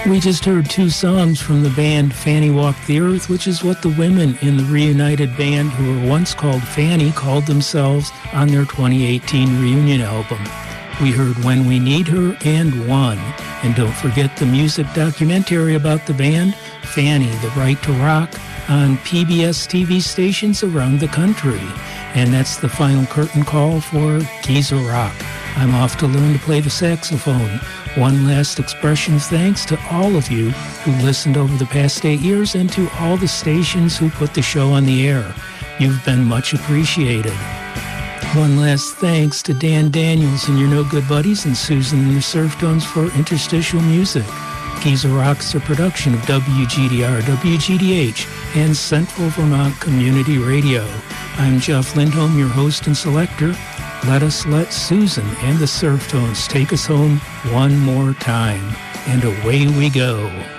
We just heard two songs from the band Fanny Walked the Earth, which is what the women in the reunited band who were once called Fanny called themselves on their 2018 reunion album. We heard When We Need Her and One. And don't forget the music documentary about the band, Fanny, The Right to Rock, on PBS TV stations around the country. And that's the final curtain call for Keys of Rock. I'm off to learn to play the saxophone. One last expression of thanks to all of you who listened over the past 8 years and to all the stations who put the show on the air. You've been much appreciated. One last thanks to Dan Daniels and your No Good Buddies and Susan and the Surftones for interstitial music. Keys of Rock's a production of WGDR, WGDH, and Central Vermont Community Radio. I'm Jeff Lindholm, your host and selector. Let us let Susan and the Surftones take us home one more time. And away we go.